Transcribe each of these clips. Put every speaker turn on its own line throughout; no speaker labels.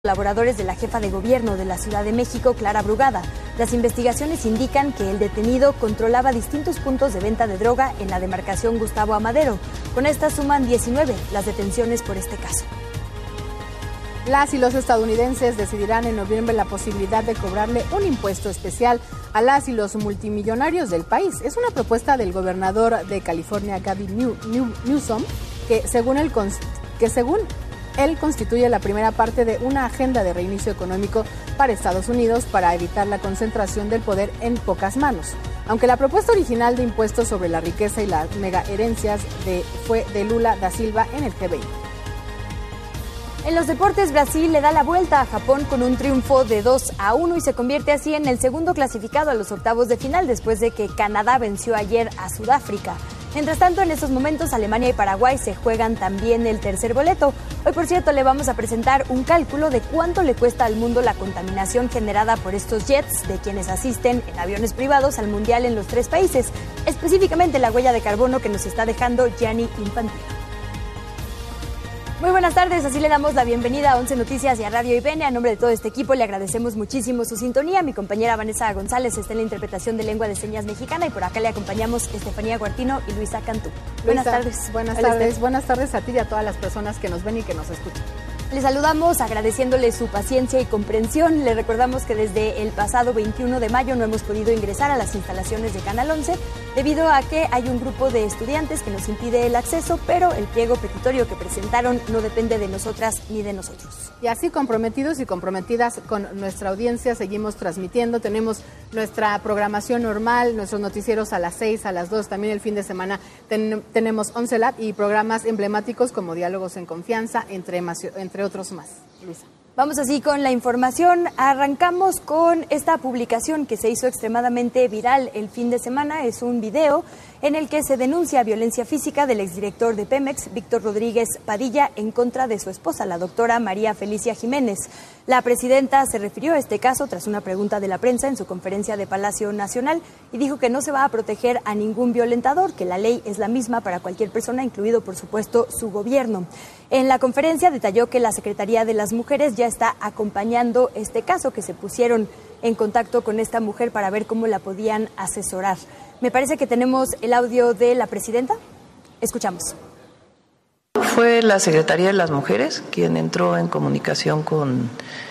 Colaboradores de la jefa de gobierno de la Ciudad de México, Clara Brugada. Las investigaciones indican que el detenido controlaba distintos puntos de venta de droga en la demarcación Gustavo Amadero. Con esta suman 19 las detenciones por este caso.
Las y los estadounidenses decidirán en noviembre la posibilidad de cobrarle un impuesto especial a las y los multimillonarios del país. Es una propuesta del gobernador de California, Gavin Newsom, que según él constituye la primera parte de una agenda de reinicio económico para Estados Unidos para evitar la concentración del poder en pocas manos. Aunque la propuesta original de impuestos sobre la riqueza y las megaherencias fue de Lula da Silva en el G20.
En los deportes, Brasil le da la vuelta a Japón con un triunfo de 2-1 y se convierte así en el segundo clasificado a los octavos de final después de que Canadá venció ayer a Sudáfrica. Mientras tanto, en estos momentos, Alemania y Paraguay se juegan también el tercer boleto. Hoy, por cierto, le vamos a presentar un cálculo de cuánto le cuesta al mundo la contaminación generada por estos jets de quienes asisten en aviones privados al Mundial en los 3 países, específicamente la huella de carbono que nos está dejando Gianni Infantino. Muy buenas tardes, así le damos la bienvenida a 11 Noticias y a Radio IPN. A nombre de todo este equipo le agradecemos muchísimo su sintonía. Mi compañera Vanessa González está en la interpretación de lengua de señas mexicana y por acá le acompañamos Estefanía Guartino y Luisa Cantú. Buenas tardes.
Buenas tardes. Buenas tardes a ti y a todas las personas que nos ven y que nos escuchan.
Le saludamos agradeciéndole su paciencia y comprensión. Le recordamos que desde el pasado 21 de mayo no hemos podido ingresar a las instalaciones de Canal 11 debido a que hay un grupo de estudiantes que nos impide el acceso, pero el pliego petitorio que presentaron no depende de nosotras ni de nosotros.
Y así comprometidos y comprometidas con nuestra audiencia, seguimos transmitiendo. Tenemos nuestra programación normal, nuestros noticieros a las 6, a las 2, también el fin de semana tenemos 11 Lab y programas emblemáticos como Diálogos en Confianza, entre otros más. Luisa.
Vamos así con la información. Arrancamos con esta publicación que se hizo extremadamente viral el fin de semana. Es un video en el que se denuncia violencia física del exdirector de Pemex, Víctor Rodríguez Padilla, en contra de su esposa, la doctora María Felicia Jiménez. La presidenta se refirió a este caso tras una pregunta de la prensa en su conferencia de Palacio Nacional y dijo que no se va a proteger a ningún violentador, que la ley es la misma para cualquier persona, incluido, por supuesto, su gobierno. En la conferencia detalló que la Secretaría de las Mujeres ya está acompañando este caso, que se pusieron en contacto con esta mujer para ver cómo la podían asesorar. Me parece que tenemos el audio de la presidenta. Escuchamos.
Fue la Secretaría de las Mujeres quien entró en comunicación con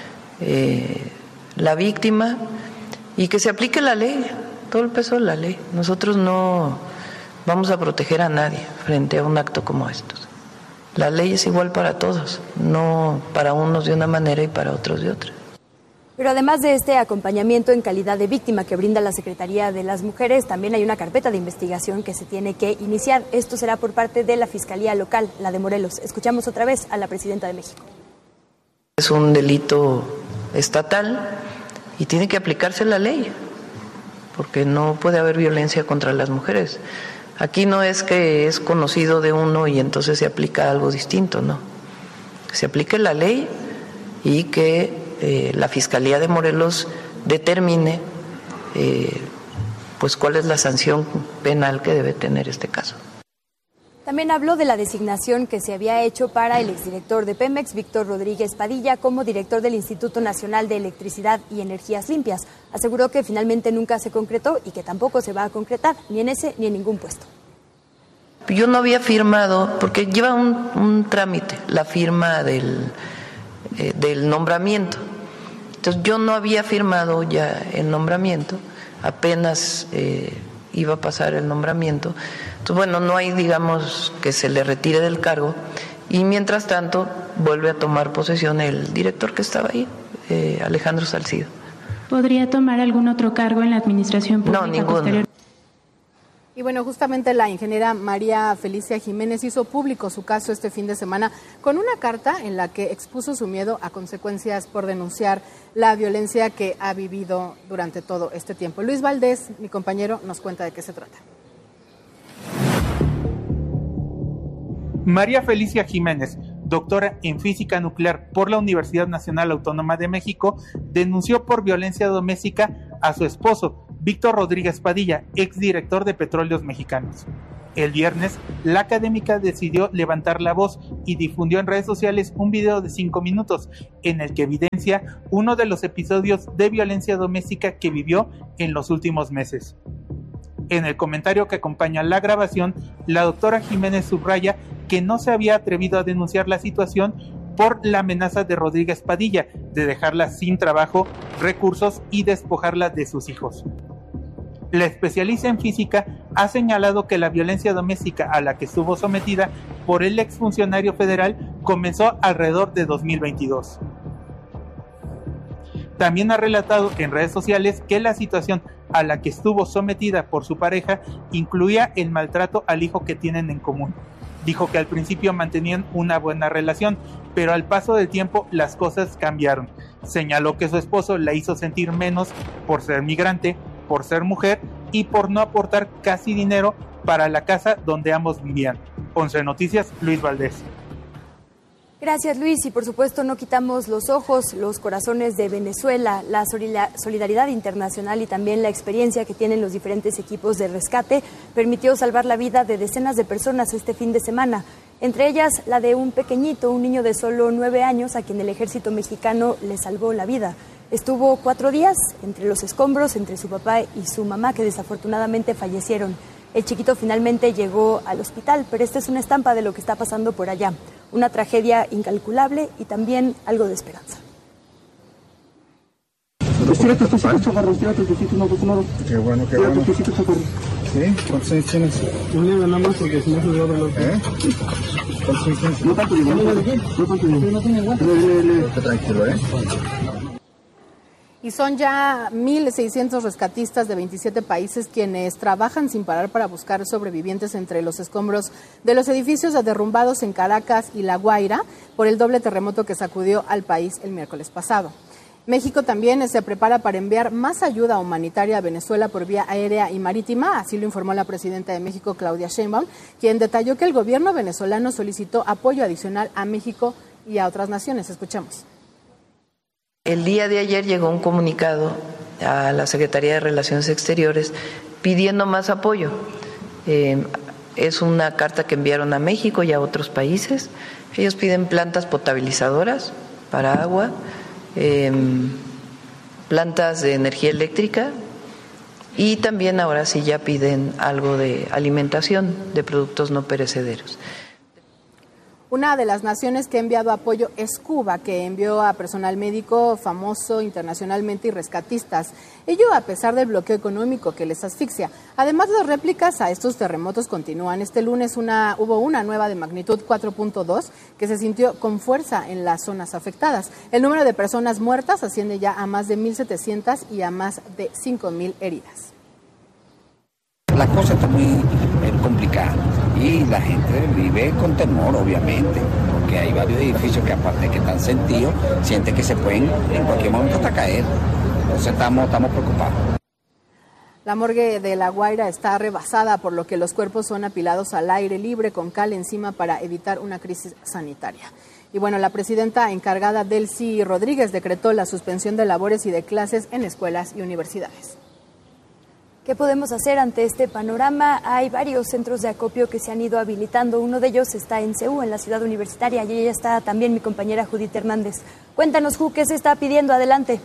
la víctima y que se aplique la ley, todo el peso de la ley. Nosotros no vamos a proteger a nadie frente a un acto como estos. La ley es igual para todos, no para unos de una manera y para otros de otra.
Pero además de este acompañamiento en calidad de víctima que brinda la Secretaría de las Mujeres, también hay una carpeta de investigación que se tiene que iniciar. Esto será por parte de la Fiscalía Local, la de Morelos. Escuchamos otra vez a la presidenta de México.
Es un delito estatal y tiene que aplicarse la ley, porque no puede haber violencia contra las mujeres. Aquí no es que es conocido de uno y entonces se aplica algo distinto, no. Se aplique la ley y que la Fiscalía de Morelos determine pues cuál es la sanción penal que debe tener este caso.
También habló de la designación que se había hecho para el exdirector de Pemex, Víctor Rodríguez Padilla, como director del Instituto Nacional de Electricidad y Energías Limpias. Aseguró que finalmente nunca se concretó y que tampoco se va a concretar, ni en ese ni en ningún puesto.
Yo no había firmado, porque lleva un trámite, la firma del nombramiento. Entonces yo no había firmado ya el nombramiento, apenas iba a pasar el nombramiento. Entonces, bueno, no hay, digamos, que se le retire del cargo y mientras tanto vuelve a tomar posesión el director que estaba ahí, Alejandro Salcido.
¿Podría tomar algún otro cargo en la administración pública?
No, ninguno.
Posterior?
Y bueno, justamente la ingeniera María Felicia Jiménez hizo público su caso este fin de semana con una carta en la que expuso su miedo a consecuencias por denunciar la violencia que ha vivido durante todo este tiempo. Luis Valdés, mi compañero, nos cuenta de qué se trata.
María Felicia Jiménez, doctora en física nuclear por la Universidad Nacional Autónoma de México, denunció por violencia doméstica a su esposo, Víctor Rodríguez Padilla, exdirector de Petróleos Mexicanos. El viernes, la académica decidió levantar la voz y difundió en redes sociales un video de 5 minutos en el que evidencia uno de los episodios de violencia doméstica que vivió en los últimos meses. En el comentario que acompaña la grabación, la doctora Jiménez subraya que no se había atrevido a denunciar la situación por la amenaza de Rodríguez Padilla de dejarla sin trabajo, recursos y despojarla de sus hijos. La especialista en física ha señalado que la violencia doméstica a la que estuvo sometida por el exfuncionario federal comenzó alrededor de 2022. También ha relatado en redes sociales que la situación a la que estuvo sometida por su pareja incluía el maltrato al hijo que tienen en común. Dijo que al principio mantenían una buena relación, pero al paso del tiempo las cosas cambiaron. Señaló que su esposo la hizo sentir menos por ser migrante, por ser mujer y por no aportar casi dinero para la casa donde ambos vivían. 11 Noticias, Luis Valdés.
Gracias, Luis, y por supuesto no quitamos los ojos, los corazones de Venezuela, la solidaridad internacional y también la experiencia que tienen los diferentes equipos de rescate permitió salvar la vida de decenas de personas este fin de semana, entre ellas la de un pequeñito, un niño de solo 9 años a quien el ejército mexicano le salvó la vida. Estuvo 4 días entre los escombros, entre su papá y su mamá, que desafortunadamente fallecieron. El chiquito finalmente llegó al hospital, pero esta es una estampa de lo que está pasando por allá. Una tragedia incalculable y también algo de esperanza.
Qué bueno, qué bueno. ¿Sí? ¿Cuántos años tienes? Un niño nada más porque si no se va a ver los ¿cuántos años tienes? No tanto, tranquilo,
Y son ya 1.600 rescatistas de 27 países quienes trabajan sin parar para buscar sobrevivientes entre los escombros de los edificios derrumbados en Caracas y La Guaira por el doble terremoto que sacudió al país el miércoles pasado. México también se prepara para enviar más ayuda humanitaria a Venezuela por vía aérea y marítima, así lo informó la presidenta de México, Claudia Sheinbaum, quien detalló que el gobierno venezolano solicitó apoyo adicional a México y a otras naciones. Escuchemos.
El día de ayer llegó un comunicado a la Secretaría de Relaciones Exteriores pidiendo más apoyo. Es una carta que enviaron a México y a otros países. Ellos piden plantas potabilizadoras para agua, plantas de energía eléctrica y también ahora sí ya piden algo de alimentación, de productos no perecederos.
Una de las naciones que ha enviado apoyo es Cuba, que envió a personal médico famoso internacionalmente y rescatistas. Ello a pesar del bloqueo económico que les asfixia. Además, las réplicas a estos terremotos continúan. Este lunes hubo una nueva de magnitud 4.2 que se sintió con fuerza en las zonas afectadas. El número de personas muertas asciende ya a más de 1.700 y a más de 5.000 heridas.
La cosa está muy complicada y la gente vive con temor, obviamente, porque hay varios edificios que aparte de que están sentidos, sienten que se pueden en cualquier momento hasta caer. Entonces estamos preocupados.
La morgue de La Guaira está rebasada, por lo que los cuerpos son apilados al aire libre con cal encima para evitar una crisis sanitaria. Y bueno, la presidenta encargada, Delcy Rodríguez, decretó la suspensión de labores y de clases en escuelas y universidades.
¿Qué podemos hacer ante este panorama? Hay varios centros de acopio que se han ido habilitando. Uno de ellos está en CEU, en la ciudad universitaria, y ella está también mi compañera Judith Hernández. Cuéntanos, Ju, ¿qué se está pidiendo? Adelante.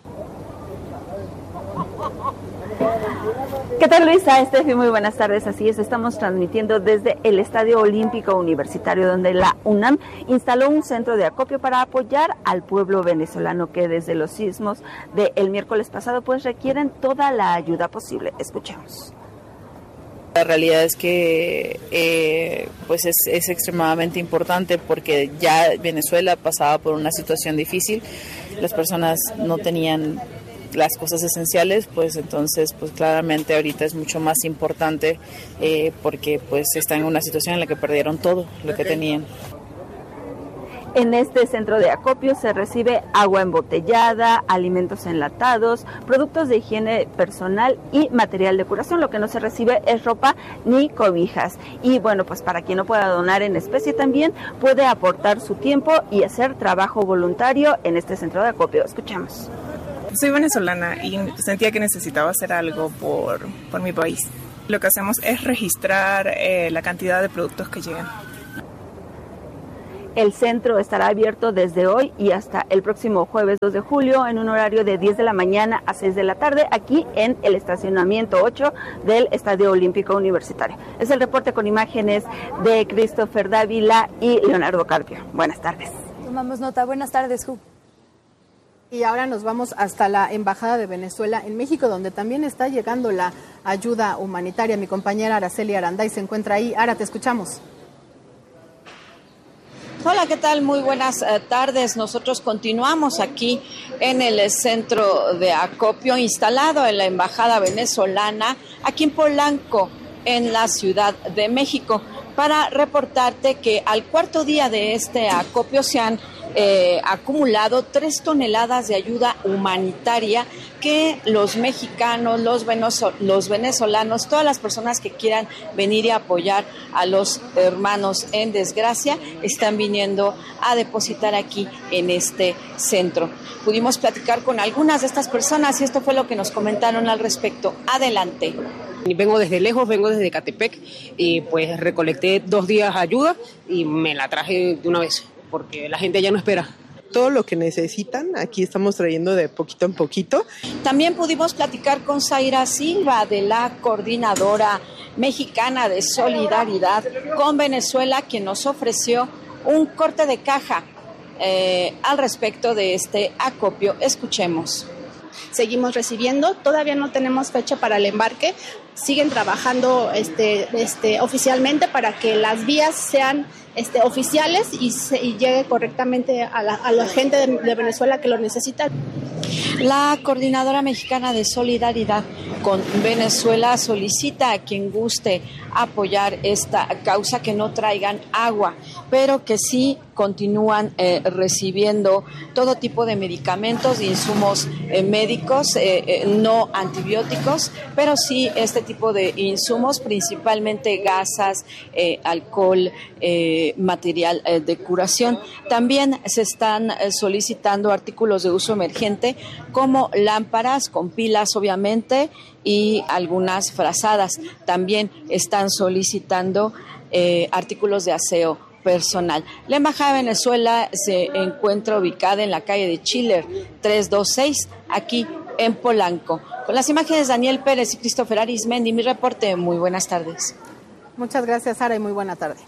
¿Qué tal, Luisa? Estefi, muy buenas tardes. Así es, estamos transmitiendo desde el Estadio Olímpico Universitario, donde la UNAM instaló un centro de acopio para apoyar al pueblo venezolano que desde los sismos del miércoles pasado pues requieren toda la ayuda posible. Escuchemos.
La realidad es que pues es extremadamente importante porque ya Venezuela pasaba por una situación difícil, las personas no tenían las cosas esenciales, pues entonces pues claramente ahorita es mucho más importante porque pues están en una situación en la que perdieron todo lo que tenían.
En este centro de acopio se recibe agua embotellada, alimentos enlatados, productos de higiene personal y material de curación. Lo que no se recibe es ropa ni cobijas. Y bueno, pues para quien no pueda donar en especie también puede aportar su tiempo y hacer trabajo voluntario en este centro de acopio. Escuchamos.
Soy venezolana y sentía que necesitaba hacer algo por mi país. Lo que hacemos es registrar la cantidad de productos que llegan.
El centro estará abierto desde hoy y hasta el próximo jueves 2 de julio en un horario de 10 de la mañana a 6 de la tarde aquí en el estacionamiento 8 del Estadio Olímpico Universitario. Es el reporte con imágenes de Christopher Dávila y Leonardo Carpio. Buenas tardes.
Tomamos nota. Buenas tardes, Ju.
Y ahora nos vamos hasta la Embajada de Venezuela en México, donde también está llegando la ayuda humanitaria. Mi compañera Araceli Aranday se encuentra ahí. Ara, te escuchamos.
Hola, ¿qué tal? Muy buenas tardes. Nosotros continuamos aquí en el centro de acopio instalado en la Embajada venezolana, aquí en Polanco, en la Ciudad de México, para reportarte que al cuarto día de este acopio se han acumulado 3 toneladas de ayuda humanitaria que los mexicanos, los venezolanos, todas las personas que quieran venir y apoyar a los hermanos en desgracia, están viniendo a depositar aquí en este centro. Pudimos platicar con algunas de estas personas y esto fue lo que nos comentaron al respecto. Adelante.
Vengo desde lejos, vengo desde Catepec y pues recolecté 2 días ayuda y me la traje de una vez, porque la gente ya no espera.
Todo lo que necesitan, aquí estamos trayendo de poquito en poquito.
También pudimos platicar con Zaira Silva, de la Coordinadora Mexicana de Solidaridad con Venezuela, quien nos ofreció un corte de caja al respecto de este acopio. Escuchemos.
Seguimos recibiendo, todavía no tenemos fecha para el embarque, siguen trabajando oficialmente para que las vías sean oficiales y llegue correctamente a la gente de Venezuela que lo necesita.
La Coordinadora Mexicana de Solidaridad con Venezuela solicita a quien guste apoyar esta causa que no traigan agua, pero que sí continúan recibiendo todo tipo de medicamentos, de insumos médicos, no antibióticos, pero sí este tipo de insumos, principalmente gasas, alcohol, material de curación. También se están solicitando artículos de uso emergente como lámparas con pilas, obviamente, y algunas frazadas. También están solicitando artículos de aseo personal. La Embajada de Venezuela se encuentra ubicada en la calle de Chiller 326, aquí en Polanco. Con las imágenes Daniel Pérez y Christopher Arismendi, mi reporte. Muy buenas tardes.
Muchas gracias, Sara, y muy buena tarde.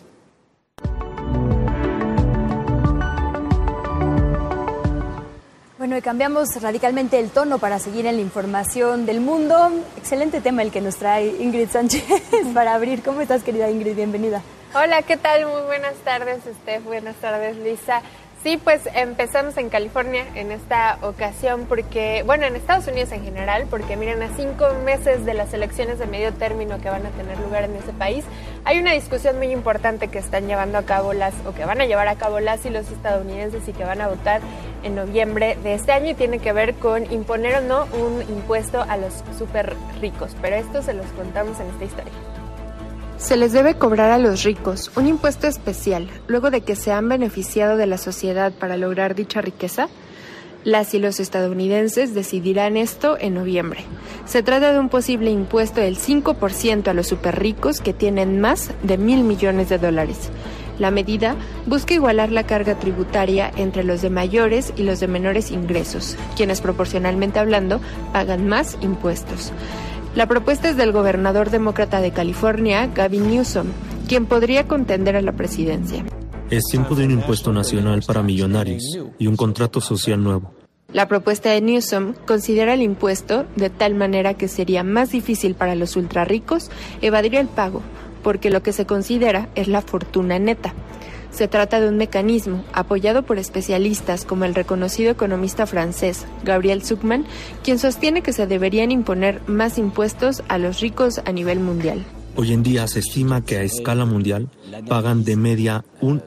Bueno, y cambiamos radicalmente el tono para seguir en la información del mundo. Excelente tema el que nos trae Ingrid Sánchez para abrir. ¿Cómo estás, querida Ingrid? Bienvenida.
Hola, ¿qué tal? Muy buenas tardes, Steph. Buenas tardes, Lisa. Sí, pues empezamos en California en esta ocasión porque, bueno, en Estados Unidos en general, porque miren, a 5 meses de las elecciones de medio término que van a tener lugar en ese país, hay una discusión muy importante que están llevando a cabo que van a llevar a cabo las y los estadounidenses y que van a votar en noviembre de este año, y tiene que ver con imponer o no un impuesto a los súper ricos. Pero esto se los contamos en esta historia.
Se les debe cobrar a los ricos un impuesto especial luego de que se han beneficiado de la sociedad para lograr dicha riqueza. Las y los estadounidenses decidirán esto en noviembre. Se trata de un posible impuesto del 5% a los superricos que tienen más de $1,000 millones. La medida busca igualar la carga tributaria entre los de mayores y los de menores ingresos, quienes proporcionalmente hablando pagan más impuestos. La propuesta es del gobernador demócrata de California, Gavin Newsom, quien podría contender a la presidencia.
Es tiempo de un impuesto nacional para millonarios y un contrato social nuevo.
La propuesta de Newsom considera el impuesto de tal manera que sería más difícil para los ultrarricos evadir el pago, porque lo que se considera es la fortuna neta. Se trata de un mecanismo apoyado por especialistas como el reconocido economista francés Gabriel Zucman, quien sostiene que se deberían imponer más impuestos a los ricos a nivel mundial.
Hoy en día se estima que a escala mundial pagan de media un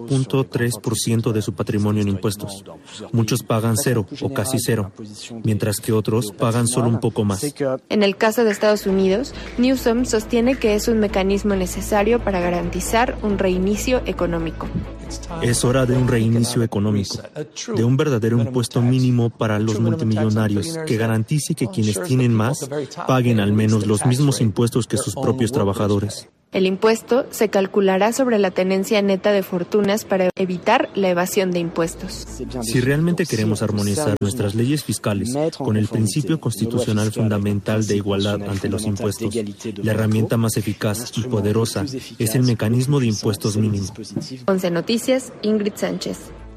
0.3% de su patrimonio en impuestos. Muchos pagan 0 o casi 0, mientras que otros pagan solo un poco más.
En el caso de Estados Unidos, Newsom sostiene que es un mecanismo necesario para garantizar un reinicio económico.
Es hora de un reinicio económico, de un verdadero impuesto mínimo para los multimillonarios que garantice que quienes tienen más paguen al menos los mismos impuestos que sus propios trabajadores.
El impuesto se calculará sobre la tenencia neta de fortunas para evitar la evasión de impuestos.
Si realmente queremos armonizar nuestras leyes fiscales con el principio constitucional fundamental de igualdad ante los impuestos, la herramienta más eficaz y poderosa es el mecanismo de impuestos mínimos.
11 Noticias, Ingrid Sánchez.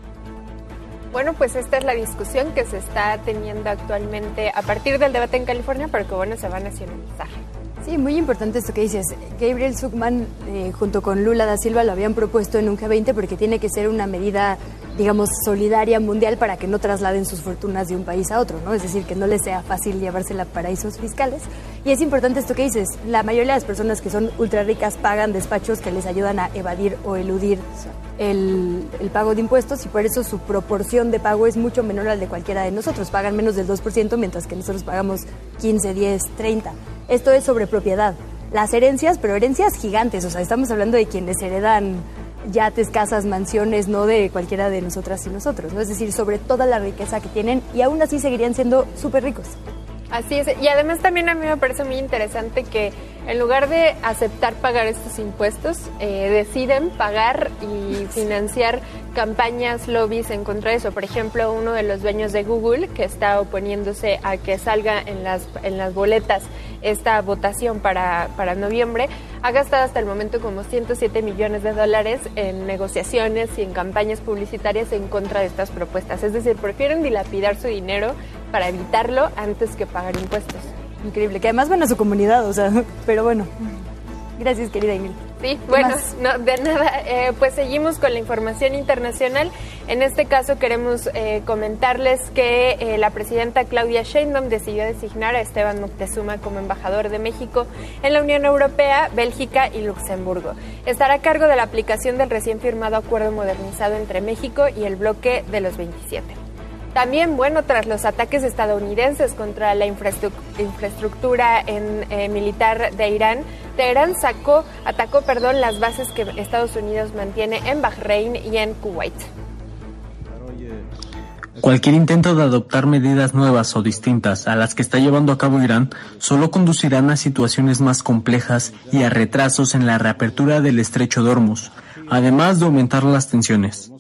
Bueno, pues esta es la discusión que se está teniendo actualmente a partir del debate en California, pero que bueno, se va a nacionalizar.
Sí, muy importante esto que dices. Gabriel Zucman junto con Lula da Silva lo habían propuesto en un G20 porque tiene que ser una medida, digamos, solidaria mundial para que no trasladen sus fortunas de un país a otro, ¿no? Es decir, que no les sea fácil llevársela a paraísos fiscales. Y es importante esto que dices. La mayoría de las personas que son ultra ricas pagan despachos que les ayudan a evadir o eludir el pago de impuestos y por eso su proporción de pago es mucho menor al de cualquiera de nosotros. Pagan menos del 2%, mientras que nosotros pagamos 15, 10, 30%. Esto es sobre propiedad. Las herencias, pero herencias gigantes, o sea, estamos hablando de quienes heredan yates, casas, mansiones, no de cualquiera de nosotras y nosotros, ¿no? Es decir, sobre toda la riqueza que tienen y aún así seguirían siendo súper ricos.
Así es, y además también a mí me parece muy interesante que en lugar de aceptar pagar estos impuestos, deciden pagar y financiar campañas, lobbies en contra de eso. Por ejemplo, uno de los dueños de Google, que está oponiéndose a que salga en las boletas esta votación para noviembre, ha gastado hasta el momento como $107 millones en negociaciones y en campañas publicitarias en contra de estas propuestas. Es decir, prefieren dilapidar su dinero para evitarlo antes que pagar impuestos.
Increíble, que además van a su comunidad, o sea, pero bueno. Gracias, querida Ingrid.
Sí, bueno, no, de nada. Pues seguimos con la información internacional. En este caso queremos comentarles que la presidenta Claudia Sheinbaum decidió designar a Esteban Moctezuma como embajador de México en la Unión Europea, Bélgica y Luxemburgo. Estará a cargo de la aplicación del recién firmado acuerdo modernizado entre México y el bloque de los 27. También, bueno, tras los ataques estadounidenses contra la infraestructura militar de Irán, Teherán atacó las bases que Estados Unidos mantiene en Bahrein y en Kuwait.
Cualquier intento de adoptar medidas nuevas o distintas a las que está llevando a cabo Irán solo conducirán a situaciones más complejas y a retrasos en la reapertura del estrecho de Hormuz, además de aumentar las tensiones.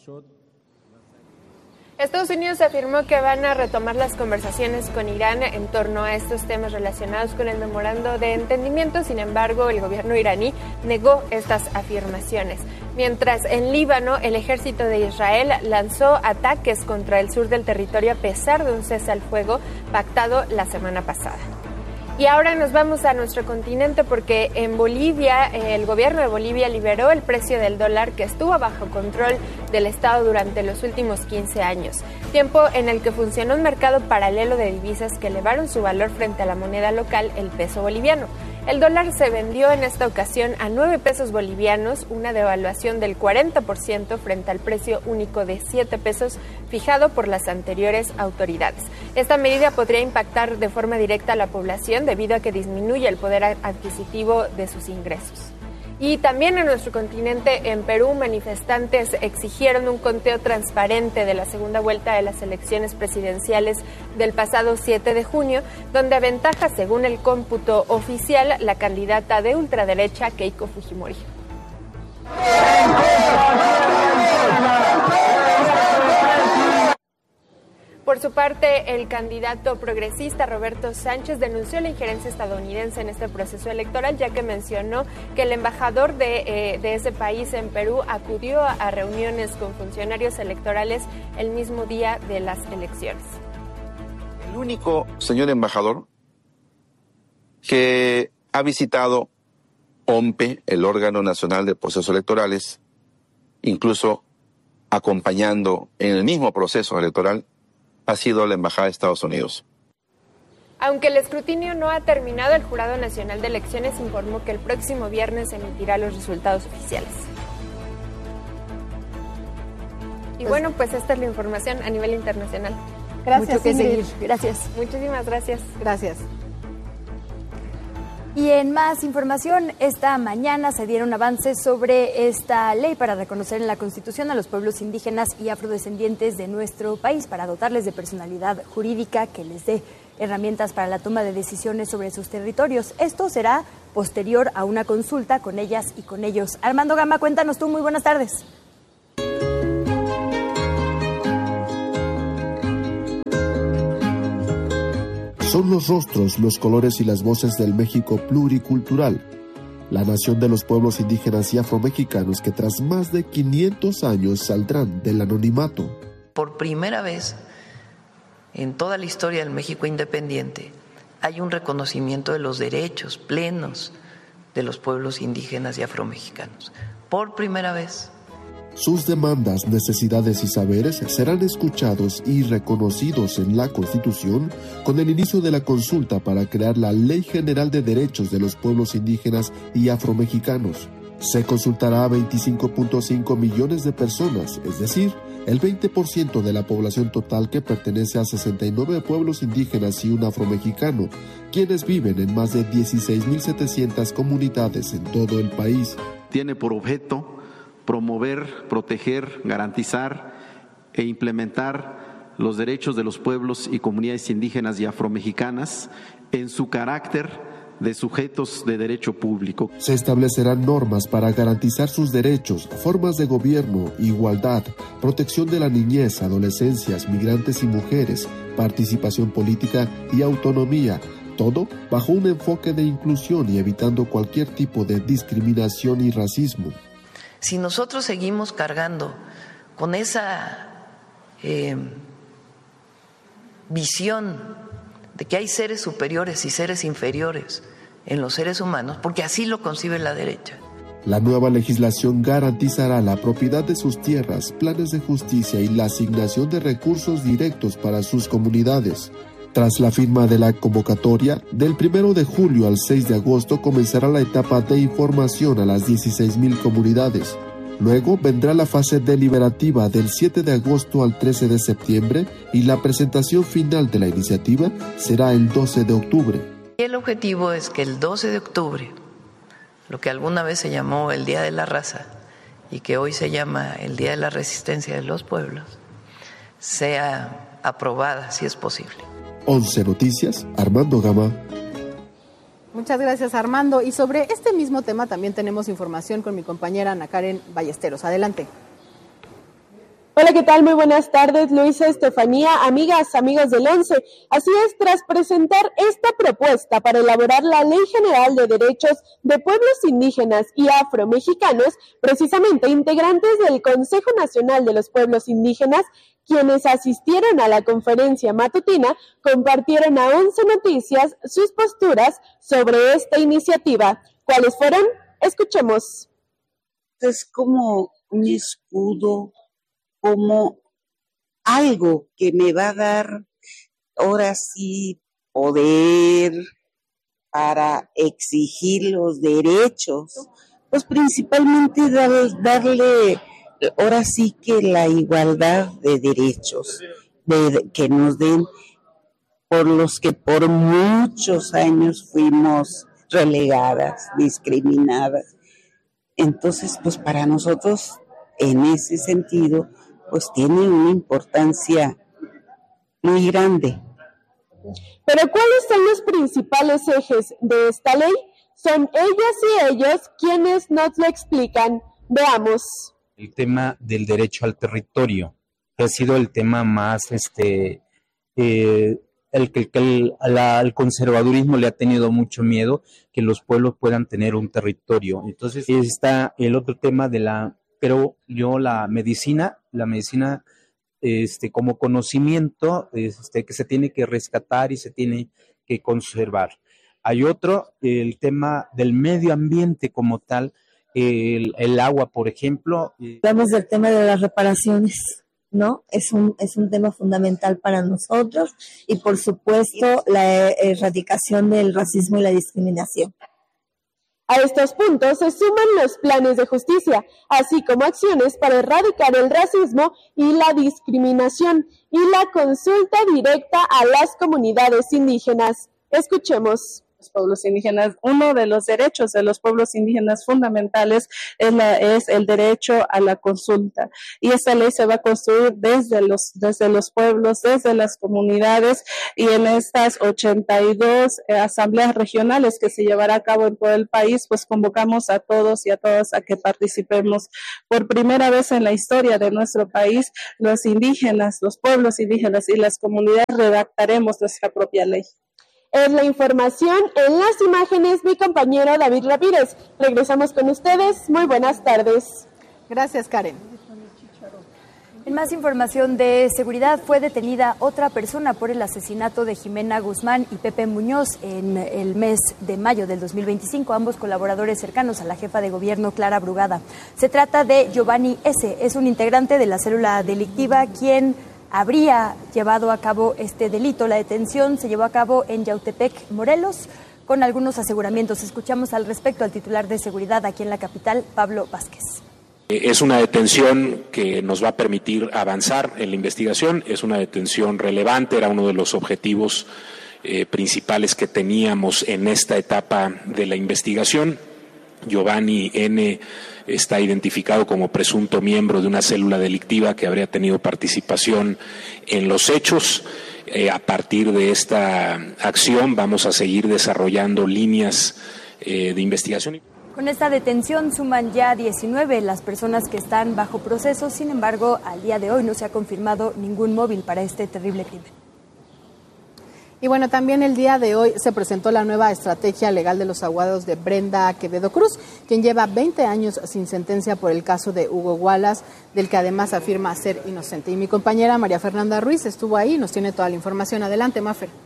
Estados Unidos afirmó que van a retomar las conversaciones con Irán en torno a estos temas relacionados con el memorando de entendimiento. Sin embargo, el gobierno iraní negó estas afirmaciones. Mientras en Líbano, el ejército de Israel lanzó ataques contra el sur del territorio a pesar de un cese al fuego pactado la semana pasada. Y ahora nos vamos a nuestro continente porque en Bolivia, el gobierno de Bolivia liberó el precio del dólar que estuvo bajo control del Estado durante los últimos 15 años, tiempo en el que funcionó un mercado paralelo de divisas que elevaron su valor frente a la moneda local, el peso boliviano. El dólar se vendió en esta ocasión a 9 pesos bolivianos, una devaluación del 40% frente al precio único de 7 pesos fijado por las anteriores autoridades. Esta medida podría impactar de forma directa a la población debido a que disminuye el poder adquisitivo de sus ingresos. Y también en nuestro continente, en Perú, manifestantes exigieron un conteo transparente de la segunda vuelta de las elecciones presidenciales del pasado 7 de junio, donde aventaja, según el cómputo oficial, la candidata de ultraderecha Keiko Fujimori. Por su parte, el candidato progresista Roberto Sánchez denunció la injerencia estadounidense en este proceso electoral, ya que mencionó que el embajador de ese país en Perú acudió a reuniones con funcionarios electorales el mismo día de las elecciones.
El único señor embajador que ha visitado OMPE, el órgano nacional de procesos electorales, incluso acompañando en el mismo proceso electoral, ha sido la Embajada de Estados Unidos.
Aunque el escrutinio no ha terminado, el Jurado Nacional de Elecciones informó que el próximo viernes emitirá los resultados oficiales. Y bueno, pues esta es la información a nivel internacional.
Gracias, mucho que seguir. Gracias.
Muchísimas gracias.
Gracias.
Y en más información, esta mañana se dieron avances sobre esta ley para reconocer en la Constitución a los pueblos indígenas y afrodescendientes de nuestro país, para dotarles de personalidad jurídica que les dé herramientas para la toma de decisiones sobre sus territorios. Esto será posterior a una consulta con ellas y con ellos. Armando Gama, cuéntanos tú, muy buenas tardes.
Son los rostros, los colores y las voces del México pluricultural, la nación de los pueblos indígenas y afromexicanos que tras más de 500 años saldrán del anonimato.
Por primera vez en toda la historia del México independiente hay un reconocimiento de los derechos plenos de los pueblos indígenas y afromexicanos. Por primera vez.
Sus demandas, necesidades y saberes serán escuchados y reconocidos en la Constitución con el inicio de la consulta para crear la Ley General de Derechos de los Pueblos Indígenas y Afromexicanos. Se consultará a 25.5 millones de personas, es decir, el 20% de la población total, que pertenece a 69 pueblos indígenas y un afromexicano, quienes viven en más de 16.700 comunidades en todo el país.
Tiene por objeto promover, proteger, garantizar e implementar los derechos de los pueblos y comunidades indígenas y afromexicanas en su carácter de sujetos de derecho público.
Se establecerán normas para garantizar sus derechos, formas de gobierno, igualdad, protección de la niñez, adolescencias, migrantes y mujeres, participación política y autonomía, todo bajo un enfoque de inclusión y evitando cualquier tipo de discriminación y racismo.
Si nosotros seguimos cargando con esa visión de que hay seres superiores y seres inferiores en los seres humanos, porque así lo concibe la derecha.
La nueva legislación garantizará la propiedad de sus tierras, planes de justicia y la asignación de recursos directos para sus comunidades. Tras la firma de la convocatoria, del 1 de julio al 6 de agosto comenzará la etapa de información a las 16,000 comunidades. Luego vendrá la fase deliberativa del 7 de agosto al 13 de septiembre y la presentación final de la iniciativa será el 12 de octubre.
Y el objetivo es que el 12 de octubre, lo que alguna vez se llamó el Día de la Raza y que hoy se llama el Día de la Resistencia de los Pueblos, sea aprobada si es posible.
11 Noticias, Armando Gama.
Muchas gracias, Armando. Y sobre este mismo tema también tenemos información con mi compañera Ana Karen Ballesteros. Adelante.
Hola, ¿qué tal? Muy buenas tardes, Luisa, Estefanía, amigas, amigos del 11. Así es, tras presentar esta propuesta para elaborar la Ley General de Derechos de Pueblos Indígenas y Afromexicanos, precisamente integrantes del Consejo Nacional de los Pueblos Indígenas, quienes asistieron a la conferencia matutina, compartieron a 11 Noticias sus posturas sobre esta iniciativa. ¿Cuáles fueron? Escuchemos.
Es como un escudo, como algo que me va a dar ahora sí poder para exigir los derechos, pues principalmente darle ahora sí que la igualdad de derechos que nos den, por los que por muchos años fuimos relegadas, discriminadas. Entonces, pues para nosotros, en ese sentido, pues tiene una importancia muy grande.
Pero ¿cuáles son los principales ejes de esta ley? Son ellas y ellos quienes nos lo explican. Veamos.
El tema del derecho al territorio ha sido el tema más, al conservadurismo le ha tenido mucho miedo que los pueblos puedan tener un territorio. Entonces está el otro tema de la medicina como conocimiento que se tiene que rescatar y se tiene que conservar. Hay otro, el tema del medio ambiente como tal, el agua, por ejemplo.
Hablamos del tema de las reparaciones, ¿no? Es un tema fundamental para nosotros y, por supuesto, la erradicación del racismo y la discriminación.
A estos puntos se suman los planes de justicia, así como acciones para erradicar el racismo y la discriminación y la consulta directa a las comunidades indígenas. Escuchemos.
los pueblos indígenas. Uno de los derechos de los pueblos indígenas fundamentales es el derecho a la consulta. Y esta ley se va a construir desde los pueblos, desde las comunidades, y en estas 82 asambleas regionales que se llevará a cabo en todo el país, pues convocamos a todos y a todas a que participemos. Por primera vez en la historia de nuestro país, los indígenas, los pueblos indígenas y las comunidades redactaremos nuestra propia ley.
Es la información. En las imágenes, mi compañero David Ramírez. Regresamos con ustedes. Muy buenas tardes.
Gracias, Karen.
En más información de seguridad, fue detenida otra persona por el asesinato de Jimena Guzmán y Pepe Muñoz en el mes de mayo del 2025, ambos colaboradores cercanos a la jefa de gobierno Clara Brugada. Se trata de Giovanni S., es un integrante de la célula delictiva quien habría llevado a cabo este delito. La detención se llevó a cabo en Yautepec, Morelos, con algunos aseguramientos. Escuchamos al respecto al titular de seguridad aquí en la capital, Pablo Vázquez.
Es una detención que nos va a permitir avanzar en la investigación, es una detención relevante, era uno de los objetivos principales que teníamos en esta etapa de la investigación. Giovanni N. está identificado como presunto miembro de una célula delictiva que habría tenido participación en los hechos. A partir de esta acción vamos a seguir desarrollando líneas de investigación.
Con esta detención suman ya 19 las personas que están bajo proceso. Sin embargo, al día de hoy no se ha confirmado ningún móvil para este terrible crimen.
Y bueno, también el día de hoy se presentó la nueva estrategia legal de los abogados de Brenda Quevedo Cruz, quien lleva 20 años sin sentencia por el caso de Hugo Wallace, del que además afirma ser inocente. Y mi compañera María Fernanda Ruiz estuvo ahí y nos tiene toda la información. Adelante, Mafer.